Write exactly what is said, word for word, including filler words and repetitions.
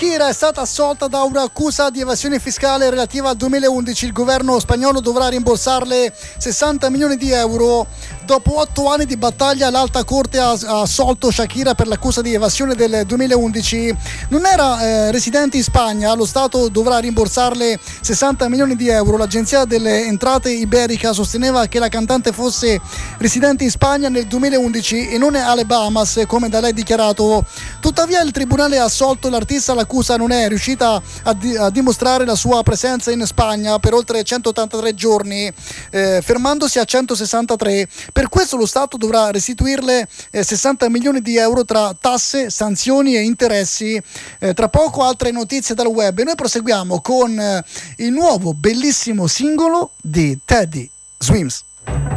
Shakira è stata assolta da un'accusa di evasione fiscale relativa al duemilaundici. Il governo spagnolo dovrà rimborsarle sessanta milioni di euro. Dopo otto anni di battaglia, l'Alta Corte ha assolto Shakira per l'accusa di evasione del duemilaundici. Non era eh, residente in Spagna, lo Stato dovrà rimborsarle sessanta milioni di euro. L'Agenzia delle Entrate Iberica sosteneva che la cantante fosse residente in Spagna nel duemilaundici e non alle Bahamas, come da lei dichiarato. Tuttavia il tribunale ha assolto l'artista. L'accusa non è riuscita a, di- a dimostrare la sua presenza in Spagna per oltre centottantatré giorni, eh, fermandosi a centosessantatré. Per questo lo Stato dovrà restituirle eh, sessanta milioni di euro tra tasse, sanzioni e interessi. Eh, tra poco altre notizie dal web e noi proseguiamo con eh, il nuovo bellissimo singolo di Teddy Swims.